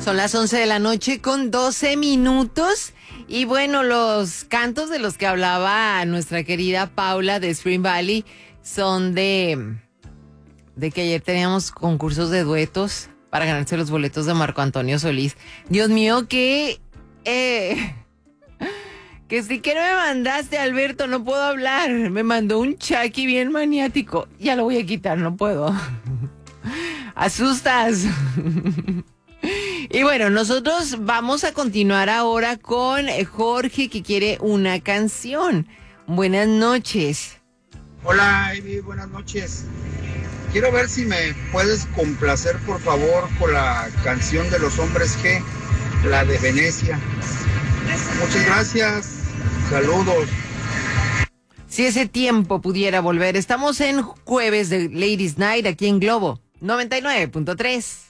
Son las 11 de la noche con 12 minutos. Y bueno, los cantos de los que hablaba nuestra querida Paula de Spring Valley son de que ayer teníamos concursos de duetos para ganarse los boletos de Marco Antonio Solís. Dios mío, que sí que no me mandaste, Alberto, no puedo hablar. Me mandó un Chucky bien maniático. Ya lo voy a quitar, no puedo. Asustas. Y bueno, nosotros vamos a continuar ahora con Jorge, que quiere una canción. Buenas noches. Hola, Ivy, buenas noches. Quiero ver si me puedes complacer, por favor, con la canción de los Hombres G, la de Venecia. Muchas gracias. Saludos. Si ese tiempo pudiera volver. Estamos en jueves de Ladies Night aquí en Globo 99.3.